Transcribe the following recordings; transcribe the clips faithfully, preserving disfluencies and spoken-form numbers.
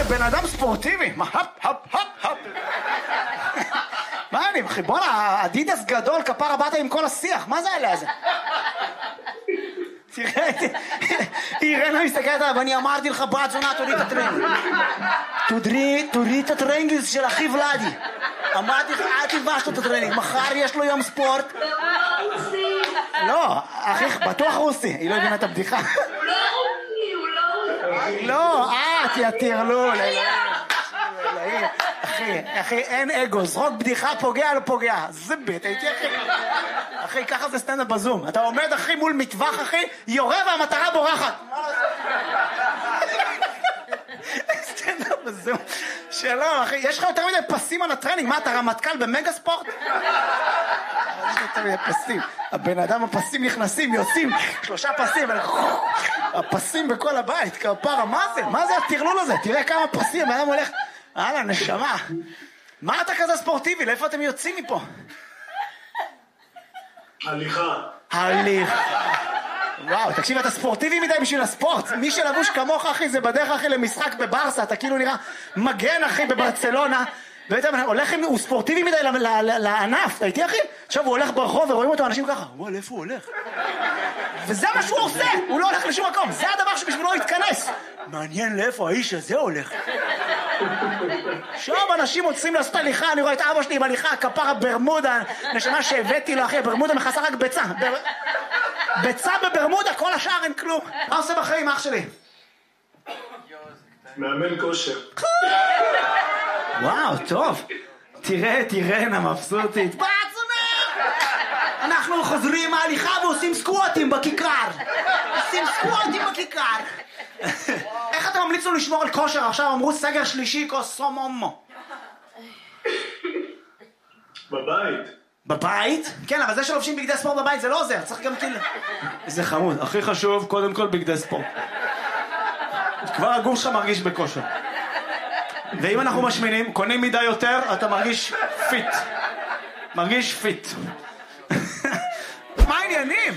בן אדם ספורטיבי, מה, הפ, הפ, הפ, הפ. מה אני, אחי, בוא'נה, אדידס גדול, כפרה באת עם כל השיח, מה זה עליה זה? תראה, אירנה מסתכלת עליו, אני אמרתי לך, בת זונה, תוריד את הטרנינג. תוריד את הטרנינג של אחי ולדי. אמרתי לך, אל תלבש לו את הטרנינג, מחר יש לו יום ספורט. לא, אחי, בטוח רוסי, היא לא הבינה את הבדיחה. הוא לא רוסי, הוא לא רוסי. לא, אה, תיאטיר, לא, אחי, אחי, אין אגו, זרוק בדיחה, פוגע, לא פוגע. זה בית, הייתי אחי. אחי, ככה זה סטנדאפ בזום. אתה עומד, אחי, מול מטווח, אחי, יורה והמטרה בורחת. סטנדאפ בזום. שלום, אחי, יש לך יותר מדי פסים על הטרנינג. מה, אתה רמטכ"ל במגה ספורט? יש לך יותר מדי פסים. הבן אדם, הפסים נכנסים, יוצאים, שלושה פסים, הפסים בכל הבית, כפרה, מה זה? מה זה הטרלול הזה? תראה כמה פסים, הבן אדם הולך... הלאה, נשמה. מה אתה כזה ספורטיבי? לאיפה אתם יוצאים מפה? הליכה. הליכה. וואו, תקשיב, אתה ספורטיבי מדי בשביל הספורט. מי שלבוש כמוך, אחי, זה בדרך, אחי, למשחק בברסה. אתה כאילו נראה מגן, אחי, בברצלונה. בעצם, הולך עם... הוא ספורטיבי מדי לענף. אתה איתי, אחי? עכשיו הוא הולך ברחוב ורואים אותו אנשים ככה. וואו, לאיפה הוא הולך? וזה מה שהוא עושה. הוא לא הולך לשום מקום. זה הדבר שבשבילו יתכנס. מעניין לאיפה האיש הזה הולך. שוב, אנשים רוצים לעשות הליכה. אני רואה את אבא שלי עם הליכה, כפרה ברמודה. נשמה שהבאתי לו, אחי, ברמודה מכסה רק ביצה. ביצה בברמודה, כל השאר אין כלום. מה עושה בחיים, אח שלי? מאמן כושר. וואו, טוב. תראה, תראה, מבסוטית. בעצונה! אנחנו חוזרים מההליכה ועושים סקווטים בכיכר. עושים סקווטים בכיכר. איך אתה ממליץ לו לשמור על כושר? עכשיו אמרו סגר שלישי, קוסומומו. בבית. בבית? כן, אבל זה שלובשים בגדי ספורט בבית זה לא עוזר, צריך גם כאילו... איזה חמוד, הכי חשוב, קודם כל בגדי ספורט. כבר הגוף שלך מרגיש בכושר. ואם אנחנו משמינים, קונים מידה יותר, אתה מרגיש פיט. מרגיש פיט. מה העניינים?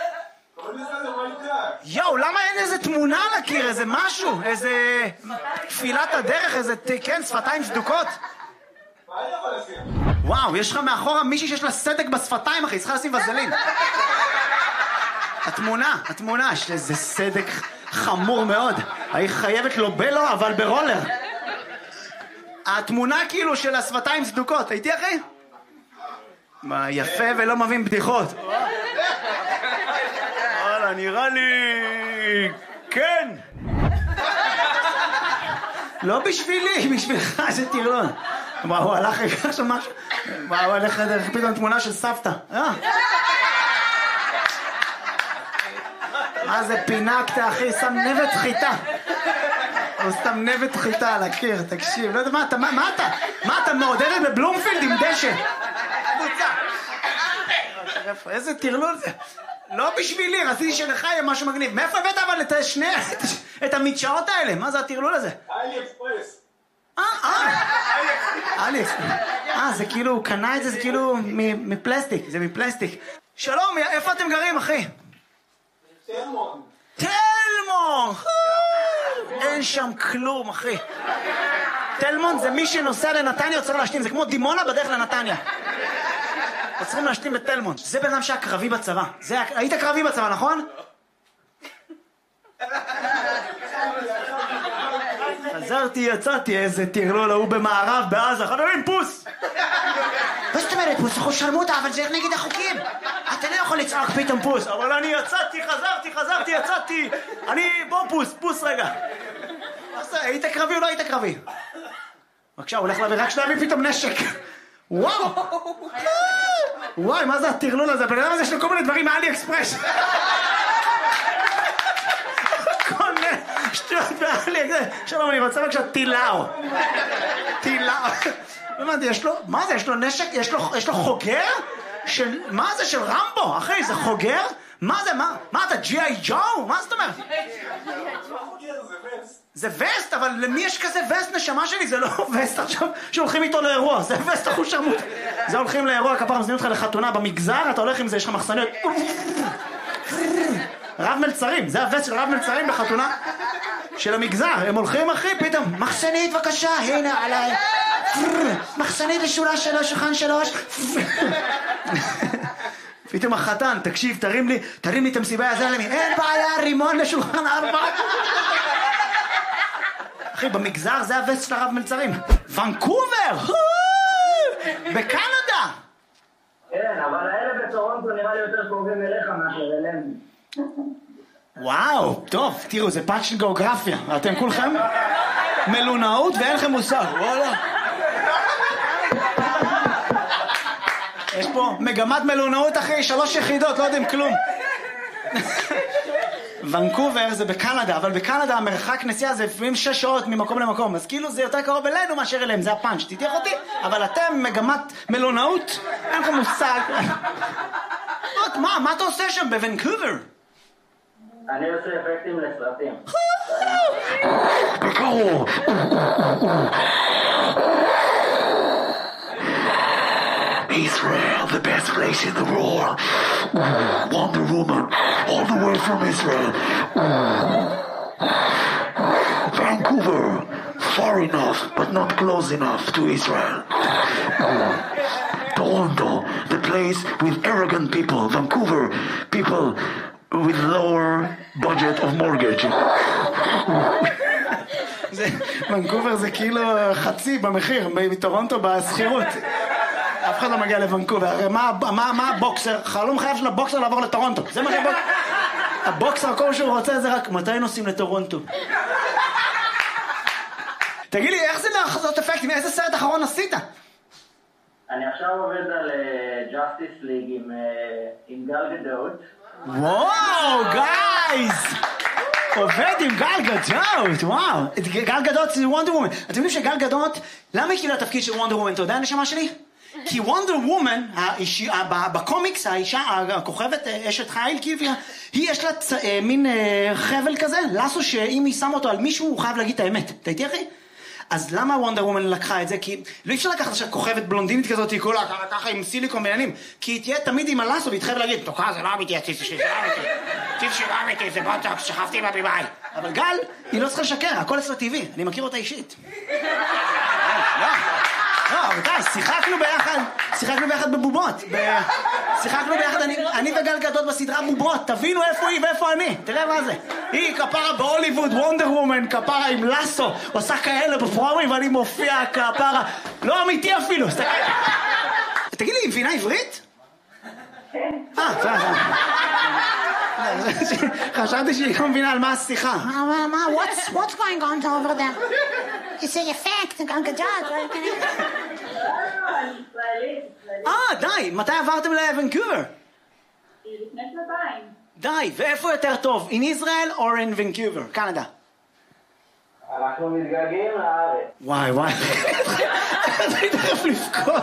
יואו, למה אין איזה תמונה על הקיר, איזה משהו, איזה תפילת הדרך, איזה, כן, שפתיים סדוקות? וואו, יש לך מאחורה מישהי שיש לה סדק בשפתיים, אחי, צריכה לשים וזלין. התמונה, התמונה, יש איזה סדק חמור מאוד. היא חייבת לו בלו, אבל ברולר. התמונה כאילו של השפתיים סדוקות, הייתי אחי? מה, יפה ולא מבין בדיחות. וואלה, נראה לי... כן. לא בשבילי, בשבילך, זה תירלון. מה, הוא הלך לקח שם משהו? מה, הוא הלך לדרך פתאום תמונה של סבתא. אה? מה זה פינקת, אחי? שם נבט חיטה. הוא סתם נבט חיטה על הקיר, תקשיב. לא יודע, מה אתה, מה אתה? מה אתה מעודדת בבלומפילד עם דשא? קבוצה. איזה תירלול זה. לא בשבילי, רציתי שלך יהיה משהו מגניב. מאיפה הבאת אבל את השני, את המדשאות האלה? מה זה התירלול הזה? אלי אקספרס. אה, אה. אלי אקספרס. אה, זה כאילו, הוא קנה את זה, זה כאילו מפלסטיק, זה מפלסטיק. שלום, איפה אתם גרים, אחי? תלמון. תלמון! אין שם כלום, אחי. תלמון זה מי שנוסע לנתניה, צריך להשתים, זה כמו דימונה בדרך לנתניה. צריכים להשתים בתלמון. זה בן אדם שהיה קרבי בצבא. היית קרבי בצבא, נכון? חזרתי, יצאתי, איזה תירלול, הוא במערב, בעזה, חברים, פוס! מה זאת אומרת פוס? אנחנו שרמוטה, אבל זה נגד החוקים. אתה לא יכול לצעוק פתאום פוס. אבל אני יצאתי, חזרתי, חזרתי, יצאתי. אני, בוא פוס, פוס רגע. היית קרבי או לא היית קרבי? בבקשה, הוא הולך להביא, רק שנביא פתאום נשק. וואו! וואי, מה זה התירלול הזה? בן אדם הזה יש לו כל מיני דברים מאלי אקספרס. כל מיני שטויות באלי אקספרס. שלום, אני רוצה בבקשה טילאו. טילאו. יש לו, מה זה? יש לו נשק? יש לו, יש לו חוגר? של, מה זה? של רמבו? אחי, זה חוגר? מה זה? מה? מה אתה? ג'י איי ג'ו? מה זאת אומרת? זה וסט, אבל למי יש כזה וסט נשמה שלי? זה לא וסט עכשיו שהולכים איתו לאירוע, זה וסט אחוז שרמוט. זה הולכים לאירוע, כפר מזמין אותך לחתונה במגזר, אתה הולך עם זה, יש לך מחסניות. רב מלצרים, זה הווסט של רב מלצרים בחתונה. של המגזר, הם הולכים אחי, פתאום, מחסנית בבקשה, הנה עליי, מחסנית לשורה שלוש, שולחן שלוש. פתאום החתן, תקשיב, תרים לי, תרים לי את המסיבה הזה, אין בעיה, רימון לשולחן ארבע. אחי, במגזר זה הווסט של הרב מלצרים. ונקובר! בקנדה! כן, אבל האלה בטורונטו נראה לי יותר קרובים אליך מאשר אליהם. וואו, טוב, תראו, זה פאנץ' של גיאוגרפיה. אתם כולכם מלונאות ואין לכם מושג, וואלה. יש פה מגמת מלונאות אחרי שלוש יחידות, לא יודעים כלום. ונקובר זה בקנדה, אבל בקנדה המרחק נסיעה זה לפעמים שש שעות ממקום למקום, אז כאילו זה יותר קרוב אלינו מאשר אליהם, זה הפאנץ', תתייח אותי, אבל אתם מגמת מלונאות, אין לכם מושג. מה, מה אתה עושה שם בוונקובר? אני עושה אפקטים לסרטים. בקרוב. Israel, the best place in the world. Wonder Woman, all the way from Israel. Vancouver, far enough, but not close enough to Israel. Toronto, the place with arrogant people. Vancouver, people with lower budget of mortgage. ונקובר זה כאילו חצי במחיר, בטורונטו בסחירות. אף אחד לא מגיע לוונקובר, הרי מה, מה, מה הבוקסר? חלום חייב של הבוקסר לעבור לטורונטו. זה מה שהבוקסר... הבוקסר, כל שהוא רוצה זה רק, מתי נוסעים לטורונטו? תגיד לי, איך זה לעשות אפקטים? איזה סרט אחרון עשית? אני עכשיו עובד על Justice League עם, עם גל גדות. וואו, גייז! עובד עם גל גדות, וואו. גל גדות זה וונדר וומן. אתם יודעים שגל גדות, למה היא קיבלה התפקיד של וונדר וומן? אתה יודע הנשמה שלי? כי וונדר וומן, בקומיקס, האישה, הכוכבת, אשת חיל, היא יש לה מין חבל כזה, לסו שאם היא שמה אותו על מישהו, הוא חייב להגיד את האמת. אתה איתי אחי? אז למה וונדר וומן לקחה את זה? כי לא אפשר לקחת עכשיו כוכבת בלונדינית כזאת, היא כולה ככה עם סיליקון בעניינים, כי היא תהיה תמיד עם הלסו, והיא תחייב להגיד, תוקע, זה לא אמיתי, הציץ שלי, זה לא אמיתי, הציץ שלי לא אמיתי, זה בוטוקס, שכבתי בביבי. אבל גל, היא לא צריכה לשקר, הכל אצלה טבעי, אני מכיר אותה אישית. לא, לא, רבותיי, שיחקנו ביחד, שיחקנו ביחד בבובות, שיחקנו ביחד, אני וגל גדות בסדרה בובות, תבינו איפה היא ואיפה אני, תראה מה זה. היא כפרה בהוליווד, וונדר וומן, כפרה עם לסו, עושה כאלה בפרומים ואני מופיע כפרה, לא אמיתי אפילו. תגיד לי, היא מבינה עברית? אה, חשבתי שהיא לא מבינה על מה השיחה. מה, what's going on over there? It's an effect, גל גדות. אה, די, מתי עברתם לוונקובר? לפני שנתיים. די, ואיפה יותר טוב? In Israel or in Vancouver, קנדה? אנחנו מתגעגעים לארץ. וואי וואי, אני תכף לבכות.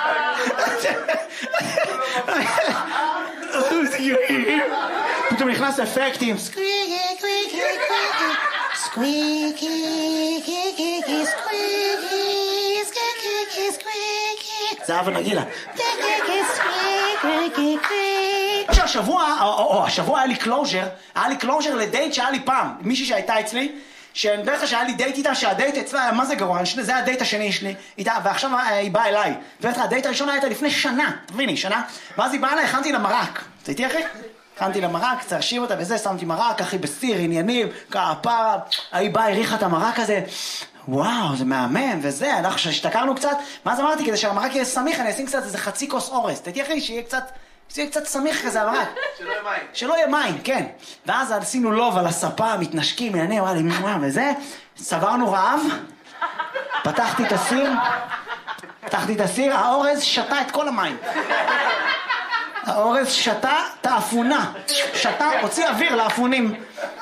פתאום נכנס אפקטים. סקוויקי, קוויקי, קוויקי. סקוויקי, קוויקי, סקוויקי. סקוויקי, סקוויקי. זה אבא נגילה. סקוויקי, סקוויקי, קוויקי. השבוע, או השבוע היה לי קלוז'ר, היה לי קלוז'ר לדייט שהיה לי פעם, מישהי שהייתה אצלי, שאני דרך כלל שהיה לי דייט איתה, שהדייט אצלה היה מה זה גרוע, זה היה הדייט השני שלי איתה, ועכשיו היא באה אליי. ובטח, הדייט הראשון הייתה לפני שנה, תביני, שנה, ואז היא באה אליי, הכנתי לה מרק. אתה איתי אחי? הכנתי לה מרק, צרשיב אותה וזה, שמתי מרק, אחי בסיר, עניינים, כעפה, היא באה, הריחה את המרק הזה, וואו, זה מהמם, וזה, אנחנו שהשתכרנו קצת, ואז אמרתי, כדי שהמרק יהיה סמיך, אני אשים קצת איזה חצי כוס אורז, אתה איתי אחי, שיהיה קצת... שיהיה קצת סמיך כזה המרק. שלא יהיה מים. שלא יהיה מים, כן. ואז עשינו לוב על הספה, מתנשקים, יעני, וואלה, וזה, סברנו רעב, פתחתי את הסיר, פתחתי את הסיר, האורז שתה את כל המים. האורז שתה את האפונה, שתה, הוציא אוויר לאפונים.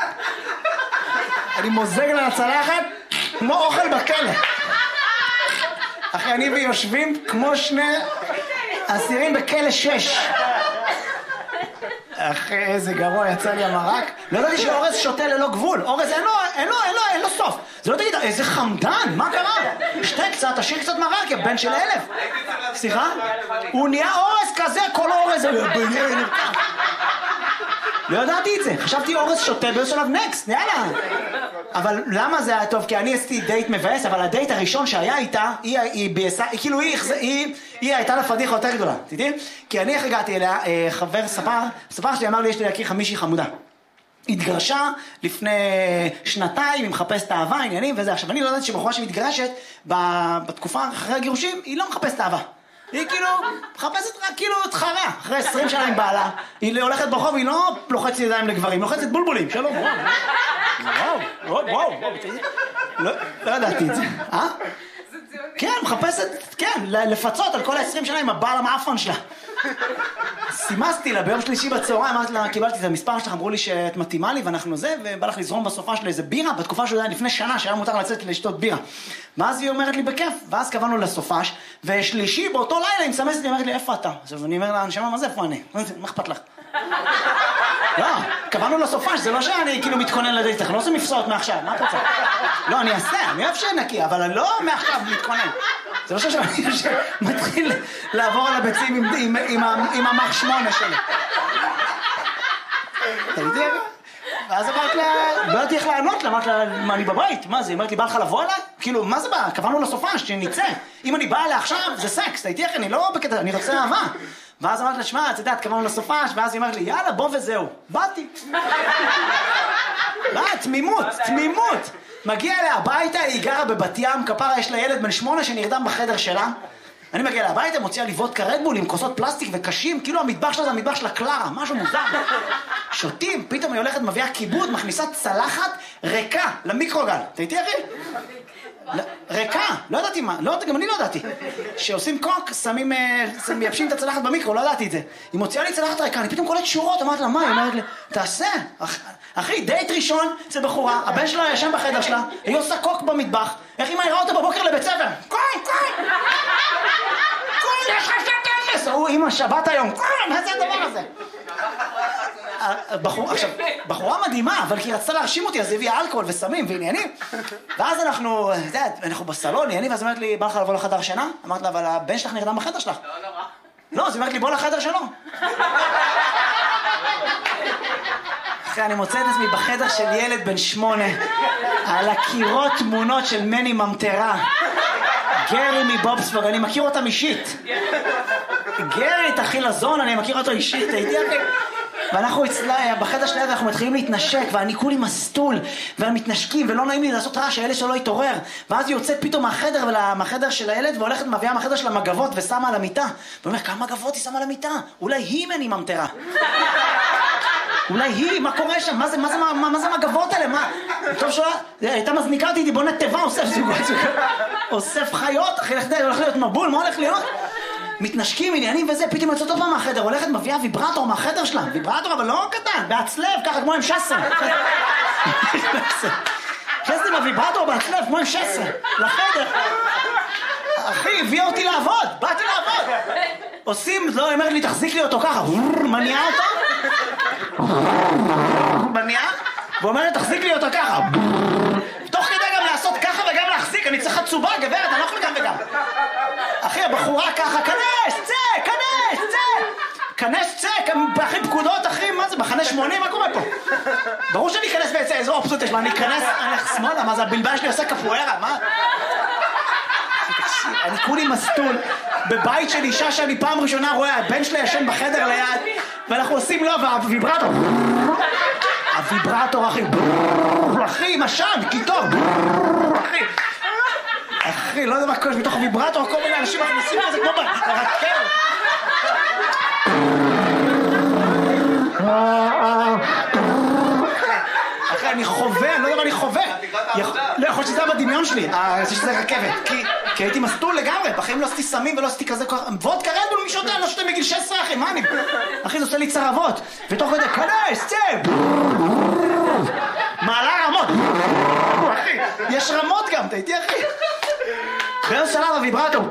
אני מוזג לה לצלחת, כמו אוכל בכלא. אחי, אני ויושבים כמו שני... אסירים בכלא שש. אחי, איזה גרוע יצא לי המרק. לא ידעתי שאורז שותה ללא גבול. אורז אין לו, אין לו, אין לו, אין לו סוף. זה לא תגיד, איזה חמדן, מה קרה? שתה קצת, תשאיר קצת מרק, יא בן של אלף. סליחה? הוא נהיה אורז כזה, כל אורז. לא ידעתי את זה, חשבתי אורז שותה באיזה שלב נקסט, יאללה. אבל למה זה היה טוב? כי אני עשיתי דייט מבאס, אבל הדייט הראשון שהיה איתה, היא, היא בייסה, כאילו היא, היא, היא הייתה לה פדיחה יותר גדולה, תדעי? כי אני איך הגעתי אליה, חבר ספר, ספר שלי אמר לי, יש לי להכיר חמישי חמודה. התגרשה לפני שנתיים, היא מחפשת אהבה, עניינים וזה. עכשיו, אני לא יודעת שבחורה שמתגרשת, בתקופה אחרי הגירושים, היא לא מחפשת אהבה. היא כאילו מחפשת רק כאילו את חרה, אחרי עשרים שנה עם בעלה. היא הולכת ברחוב, היא לא לוחצת ידיים לגברים, היא לוחצת בולבולים. שלום, וואו, וואו, וואו, וואו, לא ידעתי את זה. אה? כן, מחפשת, כן, לפצות על כל ה-עשרים שנה עם הבעל המאפן שלה. סימסתי לה ביום שלישי בצהריים, אמרתי לה, קיבלתי את המספר שלך, אמרו לי שאת מתאימה לי ואנחנו זה, ובא לך לזרום בסופה של איזה בירה, בתקופה שהוא היה לפני שנה, שהיה מותר לצאת לשתות בירה. ואז היא אומרת לי בכיף, ואז קבענו לסופש, ושלישי באותו לילה היא מסמסת לי, אומרת לי, איפה אתה? אז אני אומר לה, נשמה, מה זה, איפה אני? מה אכפת לך? לא, קבענו לסופש, זה לא שאני כאילו מתכונן לדייט, אנחנו לא עושים מפסעות מעכשיו, מה את רוצה? לא, אני אעשה, אני אוהב שנקי, אבל אני לא מעכשיו מתכונן. זה לא שאני מתחיל לעבור על הביצים עם המח שמונה שלי. אתה יודע? ואז אמרת לה, לא יודעת איך לענות לה, אמרת לה, מה, אני בבית? מה זה? אמרת לי, בא לך לבוא אליי? כאילו, מה זה בא? קבענו לסופש, שנצא. אם אני באה אליה עכשיו, זה סקס, אתה איתי איך אני לא בקטע, אני רוצה אהבה. ואז אמרת לה, שמע, את יודעת, קבענו לסופש, ואז היא אמרת לי, יאללה, בוא וזהו. באתי. לא, תמימות, תמימות. מגיע אליה הביתה, היא גרה בבת ים, כפרה יש לה ילד בן שמונה שנרדם בחדר שלה. אני מגיע אליה הביתה, מוציאה לי וודקה רדבול עם כוסות פלסטיק וקשים, כאילו המטבח שלה זה המטבח של הקלרה, משהו מוזר. שותים, פתאום היא הולכת, מביאה כיבוד, מכניסה צלחת ריקה למיקרוגל. אתה איתי אחי? ריקה, לא ידעתי מה, לא, גם אני לא ידעתי. שעושים קוק, שמים, מייבשים את הצלחת במיקרו, לא ידעתי את זה. היא מוציאה לי צלחת ריקה, אני פתאום קולט שורות, אמרת לה, מה? היא אומרת לי, תעשה. אחי, דייט ראשון, זה בחורה, הבן שלה ישן בחדר שלה, היא עושה קוק במטבח, איך היא מהירה אותה בבוקר לבית ספר? קוי, קוי! קוי, יש לך שת אפס! הוא, אמא, שבת היום, קוי, מה זה הדבר הזה? עכשיו, בחורה מדהימה, אבל כי היא רצתה להרשים אותי, אז היא הביאה אלכוהול וסמים ועניינים. ואז אנחנו, אנחנו בסלון, עניינים, ואז אומרת לי, בא לך לבוא לחדר שינה? אמרת לה, אבל הבן שלך נרדם בחדר שלך. לא, לא, מה? לא, אז היא אומרת לי, בוא לחדר שלו. אחרי, אני מוצא את עצמי בחדר של ילד בן שמונה, על הקירות תמונות של מני ממטרה. גרי מבובספוג, אני מכיר אותם אישית. גרי, את אחי לזון, אני מכיר אותו אישית, הייתי אחי. ואנחנו אצלה, בחדר שליד אנחנו מתחילים להתנשק, ואני כולי מסטול, ומתנשקים, ולא נעים לי לעשות רעש, הילד שלא יתעורר. ואז היא יוצאת פתאום מהחדר, מהחדר של הילד, והולכת מביאה מהחדר של המגבות, ושמה על המיטה. ואומר, כמה מגבות היא שמה על המיטה? אולי היא מני ממטרה. אולי היא, מה קורה שם? מה זה, מה זה, מה, מה זה מגבות האלה? מה? טוב שלה, הייתה מזניקה אותי, היא בונה טבע, אוסף זוגות, אוסף חיות, אחי, הולך להיות מבול, מה הולך להיות? מתנשקים, עניינים וזה, פתאום יוצאת עוד פעם מהחדר, הולכת מביאה ויברטור מהחדר שלה, ויברטור אבל לא קטן, בהצלב, ככה כמו עם שסה. חסתי בוויברטור בהצלב, כמו עם שסה, לחדר. אחי, הביאה אותי לעבוד, באתי לעבוד. עושים, לא, היא אומרת לי, תחזיק לי אותו ככה, מניעה אותו. מניעה, ואומרת, תחזיק לי אותו ככה. תוך כדי גם לעשות ככה וגם להחזיק, אני צריך חצובה, גברת, אני לא יכול גם וגם. אחי, הבחורה ככה, כנס, צא, כנס, צא. כנס, צא, אחי, פקודות, אחי, מה זה, בחנה שמונים, מה קורה פה? ברור שאני אכנס ויצא, איזו אופציות יש מה, אני אכנס, אני הולך שמאלה, מה זה, הבלבן שלי עושה קפוארה, מה? אני כולי מסטול, בבית של אישה שאני פעם ראשונה רואה, הבן שלי ישן בחדר ליד, ואנחנו עושים לו, והוויברטור, הוויברטור, אחי, אחי, משן, קיטור, אחי, אחי, לא יודע מה קורה, בתוך הוויברטור, כל מיני אנשים מכניסים לזה כמו ברכבת. אחי, אני חווה, אני לא יודע מה אני חווה. לא יכול שזה היה בדמיון שלי, שזה רכבת, כי הייתי מסטול לגמרי, בחיים לא עשיתי סמים ולא עשיתי כזה כוח, וודקה רדבול מי שותה, לא שותה מגיל שש עשרה, אחי, מה אני? אחי, זה עושה לי צרבות, ותוך כדי, כנס, צא! מעלה רמות, אחי, יש רמות גם, אתה איתי, אחי? באיזה שלב הוויברטור.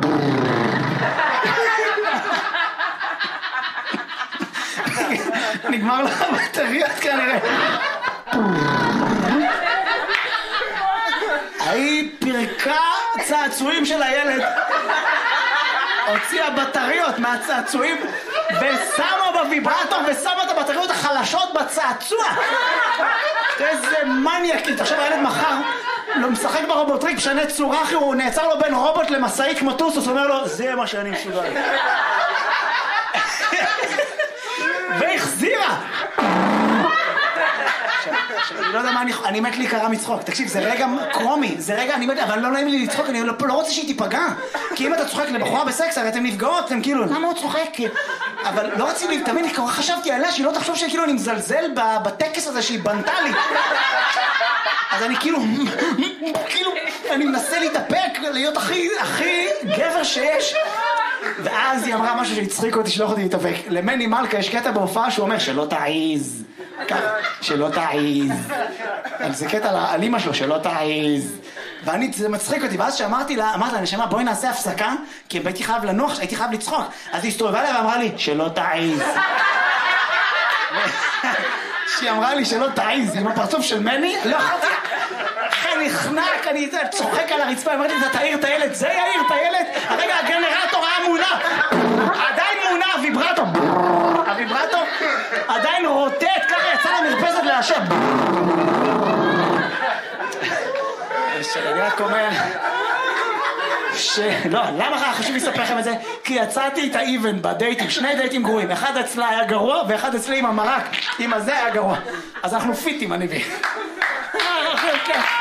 נגמר לך בטריות כנראה. היא פרקה צעצועים של הילד, הוציאה בטריות מהצעצועים ושמה בוויברטור ושמה את הבטריות החלשות בצעצוע. איזה מניאקית. עכשיו הילד מחר לא משחק ברובוטריק, משנה צורה, אחי, הוא נעצר לו בין רובוט למסעית כמו טוסוס, אומר לו, זה מה שאני מסוגל. והחזירה! אני לא יודע מה אני... אני מת להיקרא מצחוק. תקשיב, זה רגע קרומי, זה רגע, אני מת... אבל לא נעים לי לצחוק, אני לא רוצה שהיא תיפגע. כי אם אתה צוחק לבחורה בסקס, הרי אתם נפגעות, אתם כאילו, למה הוא צוחק? אבל לא רציתי לי, תמיד, כבר חשבתי עליה, שהיא לא תחשוב שכאילו אני מזלזל בטקס הזה שהיא בנתה לי. אז אני כאילו, כאילו, אני מנסה להתאפק, להיות הכי, הכי גבר שיש. ואז היא אמרה משהו שהצחיק אותי, שלא יכולתי להתאפק. למני מלכה יש קטע בהופעה שהוא אומר, שלא תעיז. שלא תעיז. זה קטע על אמא שלו, שלא תעיז. ואני, זה מצחיק אותי, ואז שאמרתי לה, אמרתי לה, נשמה, בואי נעשה הפסקה, כי הייתי חייב לנוח, הייתי חייב לצחוק. אז היא הסתובבה לה ואמרה לי, שלא תעיז. שהיא אמרה לי שלא תעיז, עם הפרצוף של מני, לא יכולתי. אחרי נחנק, אני צוחק על הרצפה, אמרתי, אתה תעיר את הילד, זה יעיר את הילד? הרגע, הגנרטור היה מונע. עדיין מונע, הוויברטור. הוויברטור עדיין רוטט, ככה יצא למרפסת להשב. אני רק אומר... ש... לא, למה חשוב לספר לכם את זה? כי יצאתי את האיבן בדייטים, שני דייטים גרועים. אחד אצלה היה גרוע, ואחד אצלי עם המרק, עם הזה היה גרוע. אז אנחנו פיטים, אני בי.